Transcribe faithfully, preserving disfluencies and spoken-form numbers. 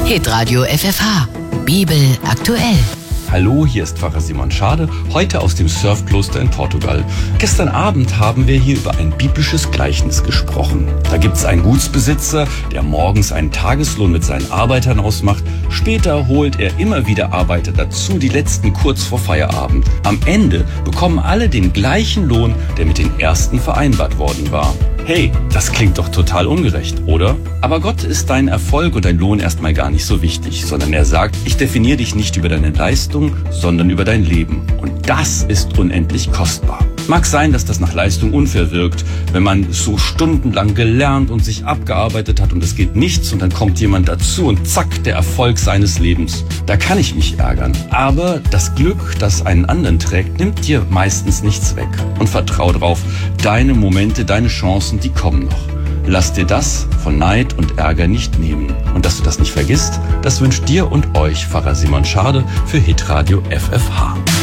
Hitradio F F H. Bibel aktuell. Hallo, hier ist Pfarrer Simon Schade, heute aus dem Surfkloster in Portugal. Gestern Abend haben wir hier über ein biblisches Gleichnis gesprochen. Da gibt es einen Gutsbesitzer, der morgens einen Tageslohn mit seinen Arbeitern ausmacht. Später holt er immer wieder Arbeiter dazu, die letzten kurz vor Feierabend. Am Ende bekommen alle den gleichen Lohn, der mit den ersten vereinbart worden war. Hey, das klingt doch total ungerecht, oder? Aber Gott ist dein Erfolg und dein Lohn erstmal gar nicht so wichtig, sondern er sagt, ich definiere dich nicht über deine Leistung, sondern über dein Leben. Und das ist unendlich kostbar. Mag sein, dass das nach Leistung unfair wirkt, wenn man so stundenlang gelernt und sich abgearbeitet hat und es geht nichts und dann kommt jemand dazu und zack, der Erfolg seines Lebens. Da kann ich mich ärgern. Aber das Glück, das einen anderen trägt, nimmt dir meistens nichts weg. Und vertrau drauf, deine Momente, deine Chancen, die kommen noch. Lass dir das von Neid und Ärger nicht nehmen. Und dass du das nicht vergisst, das wünscht dir und euch Pfarrer Simon Schade für Hitradio F F H.